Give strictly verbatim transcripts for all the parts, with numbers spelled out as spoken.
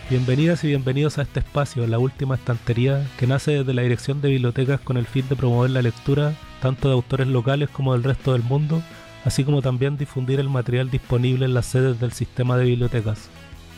Bienvenidas y bienvenidos a este espacio, la última estantería, que nace desde la Dirección de Bibliotecas con el fin de promover la lectura, tanto de autores locales como del resto del mundo, así como también difundir el material disponible en las sedes del sistema de bibliotecas.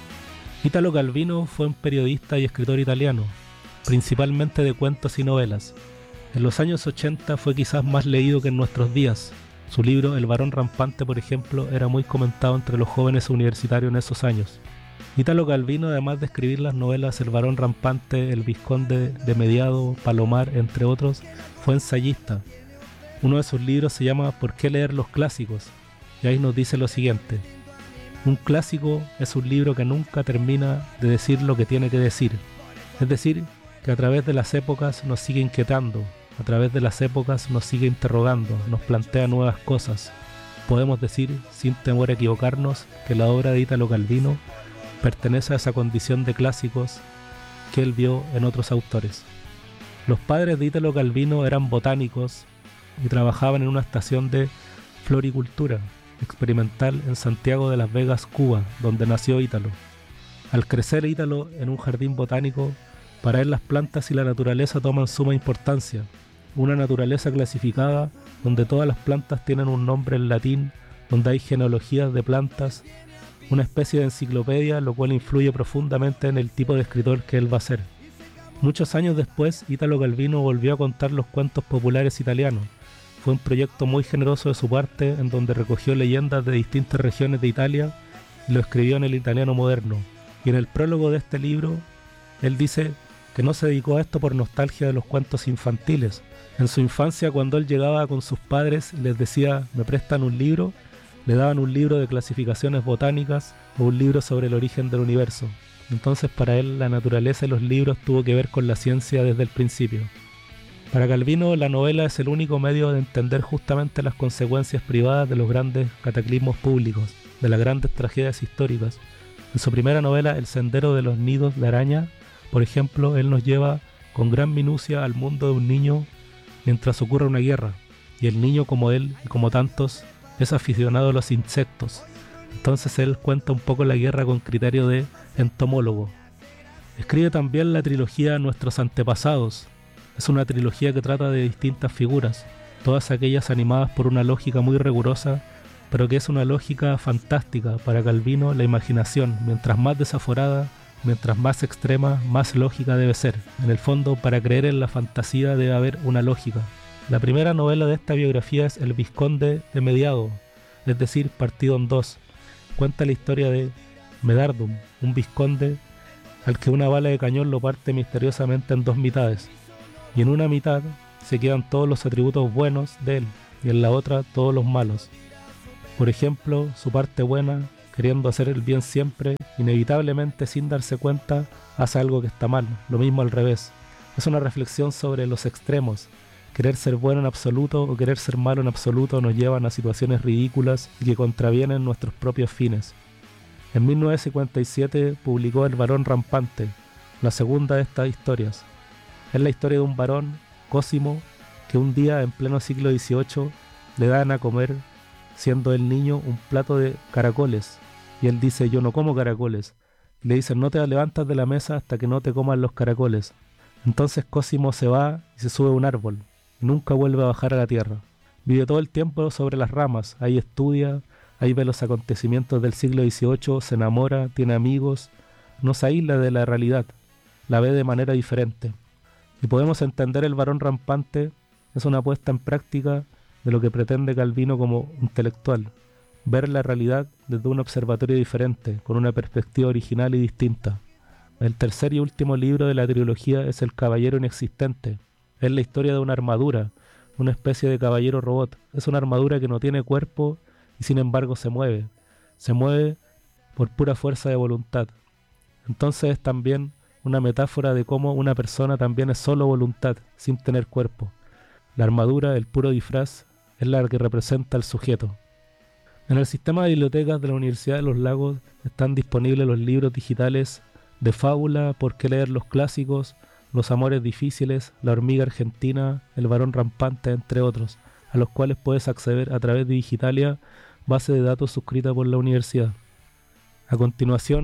Italo Calvino fue un periodista y escritor italiano, principalmente de cuentos y novelas. En los años ochenta fue quizás más leído que en nuestros días. Su libro El varón rampante, por ejemplo, era muy comentado entre los jóvenes universitarios en esos años. Italo Calvino, además de escribir las novelas El varón rampante, El vizconde de Mediado, Palomar, entre otros, fue ensayista. Uno de sus libros se llama ¿Por qué leer los clásicos? Y ahí nos dice lo siguiente: un clásico es un libro que nunca termina de decir lo que tiene que decir. Es decir, que a través de las épocas nos sigue inquietando, a través de las épocas nos sigue interrogando, nos plantea nuevas cosas. Podemos decir, sin temor a equivocarnos, que la obra de Italo Calvino pertenece a esa condición de clásicos que él vio en otros autores. Los padres de Italo Calvino eran botánicos y trabajaban en una estación de floricultura experimental en Santiago de las Vegas, Cuba, donde nació Italo. Al crecer Italo en un jardín botánico, para él las plantas y la naturaleza toman suma importancia. Una naturaleza clasificada donde todas las plantas tienen un nombre en latín, donde hay genealogías de plantas, una especie de enciclopedia, lo cual influye profundamente en el tipo de escritor que él va a ser. Muchos años después, Italo Calvino volvió a contar los cuentos populares italianos. Fue un proyecto muy generoso de su parte, en donde recogió leyendas de distintas regiones de Italia y lo escribió en el italiano moderno. Y en el prólogo de este libro, él dice que no se dedicó a esto por nostalgia de los cuentos infantiles. En su infancia, cuando él llegaba con sus padres y les decía, ¿me prestan un libro?, le daban un libro de clasificaciones botánicas o un libro sobre el origen del universo. Entonces para él la naturaleza y los libros tuvo que ver con la ciencia desde el principio. Para Calvino la novela es el único medio de entender justamente las consecuencias privadas de los grandes cataclismos públicos, de las grandes tragedias históricas. En su primera novela, El sendero de los nidos de araña, por ejemplo, él nos lleva con gran minucia al mundo de un niño mientras ocurre una guerra, y el niño, como él y como tantos, es aficionado a los insectos. Entonces él cuenta un poco la guerra con criterio de entomólogo. Escribe también la trilogía Nuestros antepasados. Es una trilogía que trata de distintas figuras, todas aquellas animadas por una lógica muy rigurosa, pero que es una lógica fantástica. Para Calvino, la imaginación, mientras más desaforada, mientras más extrema, más lógica debe ser. En el fondo, para creer en la fantasía debe haber una lógica. La primera novela de esta biografía es El vizconde de Mediado, es decir, partido en dos. Cuenta la historia de Medardum, un vizconde al que una bala de cañón lo parte misteriosamente en dos mitades, y en una mitad se quedan todos los atributos buenos de él, y en la otra todos los malos. Por ejemplo, su parte buena, queriendo hacer el bien siempre, inevitablemente sin darse cuenta, hace algo que está mal, lo mismo al revés. Es una reflexión sobre los extremos. Querer ser bueno en absoluto o querer ser malo en absoluto nos llevan a situaciones ridículas y que contravienen nuestros propios fines. En mil novecientos cincuenta y siete publicó El varón rampante, la segunda de estas historias. Es la historia de un varón, Cosimo, que un día en pleno siglo dieciocho le dan a comer, siendo el niño, un plato de caracoles. Y él dice, yo no como caracoles. Y le dicen, no te levantas de la mesa hasta que no te coman los caracoles. Entonces Cosimo se va y se sube a un árbol. Nunca vuelve a bajar a la tierra. Vive todo el tiempo sobre las ramas. Ahí estudia, ahí ve los acontecimientos del siglo dieciocho, se enamora, tiene amigos. No se aísla de la realidad, la ve de manera diferente. Y podemos entender El varón rampante es una puesta en práctica de lo que pretende Calvino como intelectual. Ver la realidad desde un observatorio diferente, con una perspectiva original y distinta. El tercer y último libro de la trilogía es El caballero inexistente. Es la historia de una armadura, una especie de caballero robot. Es una armadura que no tiene cuerpo y sin embargo se mueve. Se mueve por pura fuerza de voluntad. Entonces es también una metáfora de cómo una persona también es solo voluntad, sin tener cuerpo. La armadura, el puro disfraz, es la que representa al sujeto. En el sistema de bibliotecas de la Universidad de los Lagos están disponibles los libros digitales de fábula, Por qué leer los clásicos, Los amores difíciles, La hormiga argentina, El varón rampante, entre otros, a los cuales puedes acceder a través de Digitalia, base de datos suscrita por la universidad. A continuación,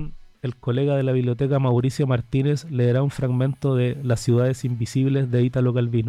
el colega de la biblioteca Mauricio Martínez leerá un fragmento de Las ciudades invisibles de Ítalo Calvino.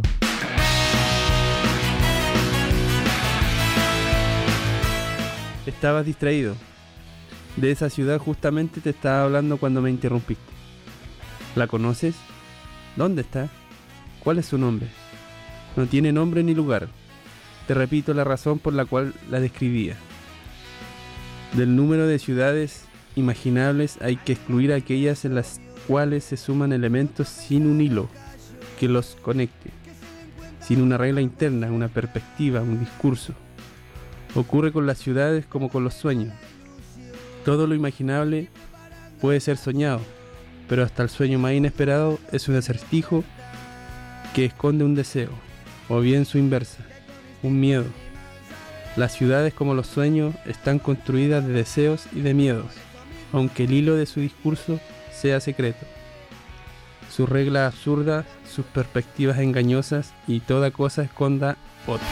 Estabas distraído. De esa ciudad justamente te estaba hablando cuando me interrumpiste. ¿La conoces? ¿Dónde está? ¿Cuál es su nombre? No tiene nombre ni lugar. Te repito la razón por la cual la describía. Del número de ciudades imaginables hay que excluir aquellas en las cuales se suman elementos sin un hilo que los conecte, sin una regla interna, una perspectiva, un discurso. Ocurre con las ciudades como con los sueños. Todo lo imaginable puede ser soñado, pero hasta el sueño más inesperado es un acertijo que esconde un deseo, o bien su inversa, un miedo. Las ciudades como los sueños están construidas de deseos y de miedos, aunque el hilo de su discurso sea secreto. Sus reglas absurdas, sus perspectivas engañosas y toda cosa esconda otra.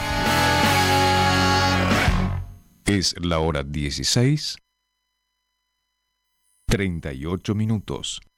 Es la hora dieciséis, treinta y ocho minutos.